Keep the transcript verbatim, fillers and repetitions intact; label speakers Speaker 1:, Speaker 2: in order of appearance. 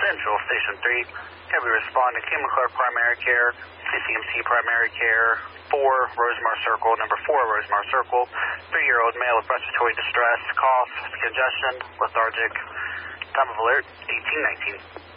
Speaker 1: Central Station three. Have we respond to Kim Clark Primary Care, C C M C Primary Care, four Rosemar Circle, number four Rosemar Circle, three-year-old male with respiratory distress, cough, congestion, lethargic. Time of alert, eighteen nineteen.